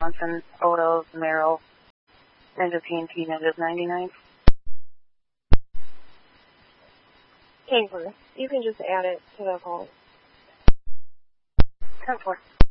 Johnson, Odos, Merrill, Ninja PNP, Ninjas 99. Kingford, you can just add it to the call. 10-4.